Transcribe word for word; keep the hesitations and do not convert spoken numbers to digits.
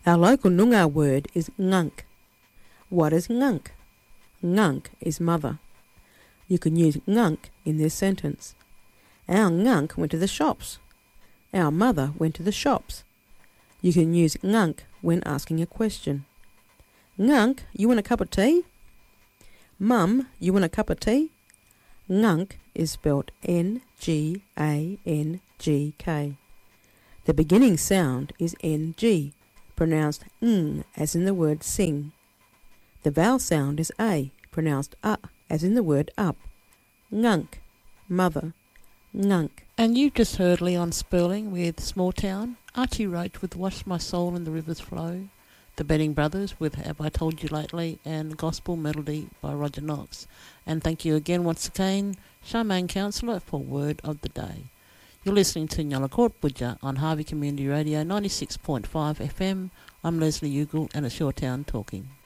Our local Noongar word is ngunk. What is ngunk? Ngunk is mother. You can use ngunk in this sentence. Our ngunk went to the shops. Our mother went to the shops. You can use ngunk when asking a question. Ngunk, you want a cup of tea? Mum, you want a cup of tea? Ngunk is spelled N G A N G K. The beginning sound is N G, pronounced ng as in the word sing. The vowel sound is A, pronounced uh as in the word up. Ngunk, mother, ngunk. And you've just heard Leon Sperling with Small Town, Archie Roach with Wash My Soul in the River's Flow, the Betting Brothers with Have I Told You Lately, and Gospel Melody by Roger Knox. And thank you again once again, Charmaine Counsellor, for Word of the Day. You're listening to Nyalakot Budja on Harvey Community Radio ninety-six point five F M. I'm Leslie Ugle and it's Shoretown Talking.